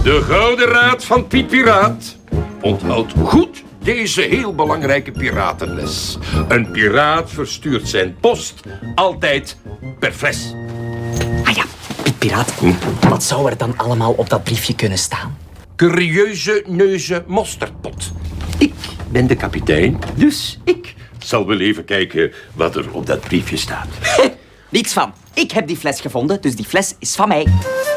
De Gouden Raad van Piet Piraat onthoudt goed deze heel belangrijke piratenles. Een piraat verstuurt zijn post altijd per fles. Ah ja, Piet Piraat, wat zou er dan allemaal op dat briefje kunnen staan? Curieuze neuze mosterdpot. Ik ben de kapitein, dus ik zal wel even kijken wat er op dat briefje staat. Niets van. Ik heb die fles gevonden, dus die fles is van mij.